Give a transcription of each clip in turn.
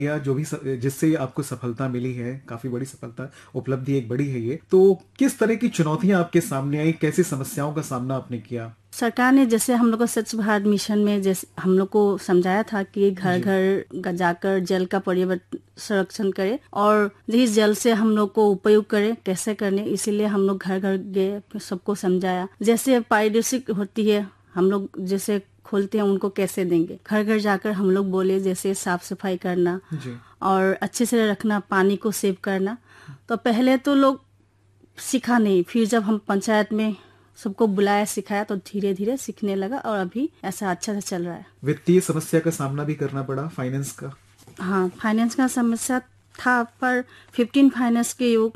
या जो भी जिससे आपको सफलता मिली है, काफी बड़ी सफलता, उपलब्धि एक बड़ी है ये, तो किस तरह की चुनौतियां आपके सामने आई, कैसी समस्याओं का सामना आपने किया? सरकार ने जैसे हम लोग को स्वच्छ भारत मिशन में जैसे हम लोग को समझाया था कि घर जी। घर जाकर जल का पर्यावरण संरक्षण करें और इस जल से हम लोग को उपयोग करें, कैसे करने, इसीलिए हम लोग घर घर गए, सबको समझाया। जैसे पारिदर्शिक होती है, हम लोग जैसे खोलते हैं उनको कैसे देंगे, घर घर जाकर हम लोग बोले जैसे साफ सफाई करना जी। और अच्छे से रखना, पानी को सेव करना। तो पहले तो लोग सीखा नहीं, फिर जब हम पंचायत में सबको बुलाया सिखाया तो धीरे धीरे सीखने लगा और अभी ऐसा अच्छा से चल रहा है। वित्तीय समस्या का सामना भी करना पड़ा, फाइनेंस का? हाँ, फाइनेंस का समस्या था, पर 15 फाइनेंस के योग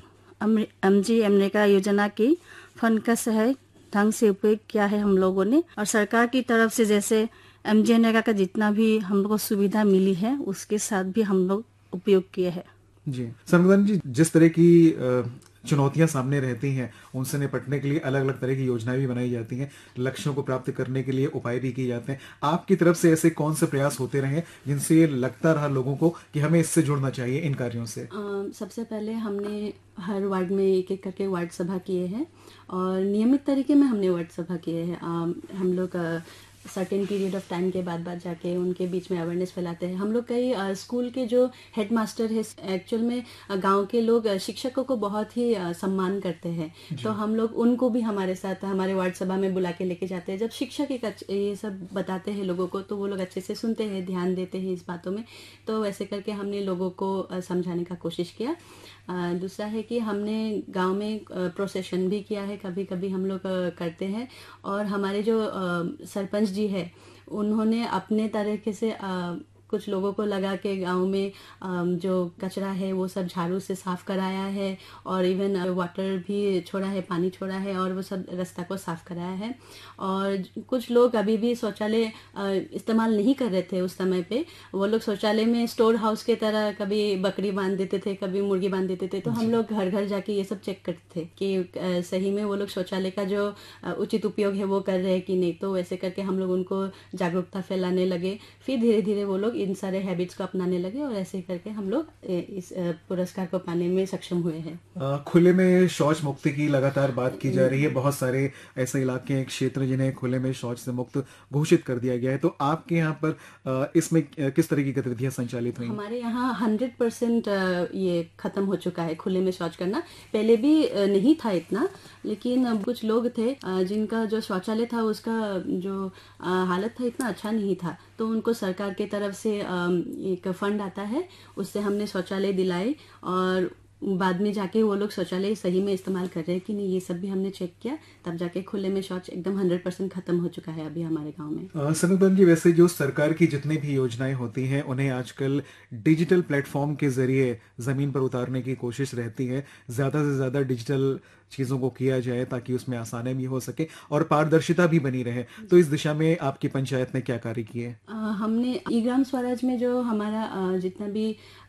MG अमेरिका योजना की फंड का सही ढंग से उपयोग किया है हम लोगों ने, और सरकार की तरफ से जैसे MG अमेरिका का जितना भी हम लोग को सुविधा मिली है उसके साथ भी हम लोग उपयोग किए हैं। जी सनमदन जी, जिस तरह की चुनौतियां सामने रहती हैं उनसे निपटने के लिए अलग अलग तरह की योजनाएं भी बनाई जाती हैं, लक्ष्यों को प्राप्त करने के लिए उपाय भी किए जाते हैं। आपकी तरफ से ऐसे कौन से प्रयास होते रहे जिनसे ये लगता रहा लोगों को कि हमें इससे जुड़ना चाहिए इन कार्यों से? सबसे पहले हमने हर वार्ड में एक एक करके वार्ड सभा किए हैं और नियमित तरीके में हमने वार्ड सभा किए हैं। हम लोग सर्टेन पीरियड ऑफ टाइम के बाद जाके उनके बीच में अवेयरनेस फैलाते हैं। हम लोग कई स्कूल के जो हेडमास्टर है, एक्चुअल में गांव के लोग शिक्षकों को बहुत ही सम्मान करते हैं, तो हम लोग उनको भी हमारे साथ हमारे वार्ड सभा में बुला के लेके जाते हैं। जब शिक्षक ये सब बताते हैं लोगों को तो वो लोग अच्छे से सुनते हैं, ध्यान देते हैं इस बातों में। तो वैसे करके हमने लोगों को समझाने का कोशिश किया। दूसरा है कि हमने गांव में प्रोसेशन भी किया है, कभी कभी हम लोग करते हैं। और हमारे जो सरपंच जी है उन्होंने अपने तरीके से कुछ लोगों को लगा के गांव में जो कचरा है वो सब झाड़ू से साफ कराया है और इवन वाटर भी छोड़ा है, पानी छोड़ा है और वो सब रास्ता को साफ कराया है। और कुछ लोग अभी भी शौचालय इस्तेमाल नहीं कर रहे थे उस समय पे, वो लोग शौचालय में स्टोर हाउस के तरह कभी बकरी बांध देते थे, कभी मुर्गी बांध देते थे। तो हम लोग घर घर जाके ये सब चेक करते थे कि सही में वो लोग शौचालय का जो उचित उपयोग है वो कर रहे हैं कि नहीं। तो वैसे करके हम लोग उनको जागरूकता फैलाने लगे। फिर धीरे धीरे वो लोग इन सारे हैबिट्स को अपनाने लगे और ऐसे करके हम लोग इस पुरस्कार को पाने में सक्षम हुए हैं। खुले में शौच मुक्ति की लगातार बात की जा रही है। बहुत सारे ऐसे इलाके हैं, क्षेत्र जिन्हें खुले में शौच से मुक्त घोषित कर दिया गया है, तो आपके यहाँ पर इसमें किस तरह की गतिविधियां संचालित हुई? हमारे यहाँ 100% ये खत्म हो चुका है खुले में शौच करना। पहले भी नहीं था इतना, लेकिन अब कुछ लोग थे जिनका जो शौचालय था उसका जो हालत था इतना अच्छा नहीं था, तो उनको सरकार के तरफ से एक फंड आता है, उससे हमने शौचालय दिलाए और बाद में जाके वो लोग शौचालय सही में इस्तेमाल कर रहे हैं कि नहीं ये सब भी हमने चेक किया, तब जाके खुले में शौच एकदम 100% खत्म हो चुका है अभी हमारे गांव में। सनुबन जी, वैसे जो सरकार की जितनी भी योजनाएं होती हैं उन्हें आजकल डिजिटल प्लेटफॉर्म के जरिए जमीन पर उतारने की कोशिश रहती है। ज्यादा से ज्यादा डिजिटल चीजों को किया जाए ताकि उसमें आसानी भी हो सके और पारदर्शिता भी बनी रहे। तो इस दिशा में आपकी पंचायत ने क्या कार्य किए? हमने ई ग्राम स्वराज में जो हमारा जितना भी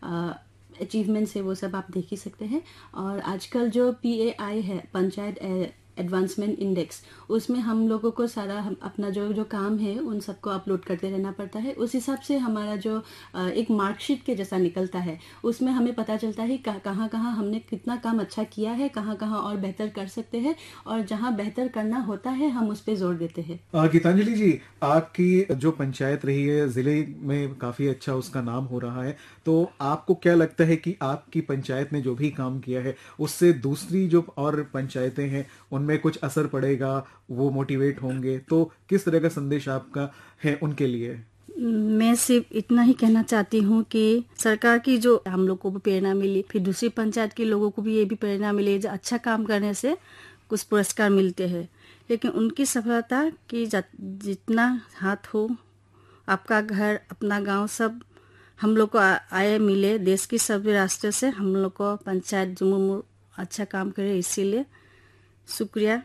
अचीवमेंट्स है वो सब आप देख ही सकते हैं। और आजकल जो PAI है, पंचायत एडवांसमेंट इंडेक्स, उसमें हम लोगों को सारा अपना जो जो काम है उन सबको अपलोड करते रहना पड़ता है। उस हिसाब से हमारा जो एक मार्कशीट के जैसा निकलता है उसमें हमें पता चलता है कहाँ कहाँ हमने कितना काम अच्छा किया है, कहाँ कहाँ और बेहतर कर सकते हैं, और जहाँ बेहतर करना होता है हम उस पर जोर देते हैं। गीतांजलि जी, आपकी जो पंचायत रही है जिले में काफी अच्छा उसका नाम हो रहा है, तो आपको क्या लगता है कि आपकी पंचायत ने जो भी काम किया है उससे दूसरी जो और पंचायतें हैं उनमें कुछ असर पड़ेगा, वो मोटिवेट होंगे? तो किस तरह का संदेश आपका है उनके लिए? मैं सिर्फ इतना ही कहना चाहती हूँ कि सरकार की जो हम लोग को भी प्रेरणा मिली, फिर दूसरी पंचायत के लोगों को भी ये भी प्रेरणा मिली, जो अच्छा काम करने से कुछ पुरस्कार मिलते हैं, लेकिन उनकी सफलता की जितना हाथ हो, आपका घर, अपना गांव, सब हम लोग को आय मिले, देश की सभी राष्ट्र से हम लोग को पंचायत जुमूर अच्छा काम करे, इसीलिए शुक्रिया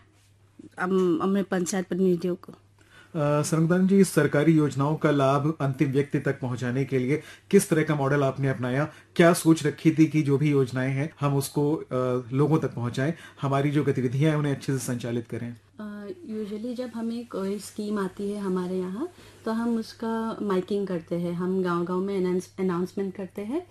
अपने पंचायत प्रतिनिधियों को। सरंगदान जी, सरकारी योजनाओं का लाभ अंतिम व्यक्ति तक पहुंचाने के लिए किस तरह का मॉडल आपने अपनाया? क्या सोच रखी थी कि जो भी योजनाएं हैं हम उसको लोगों तक पहुंचाएं, हमारी जो गतिविधियां हैं उन्हें अच्छे से संचालित करें? यूजुअली जब हमें कोई स्कीम आती है हमारे यहाँ, तो हम उसका माइकिंग करते हैं, हम गांव-गांव में अनाउंसमेंट करते हैं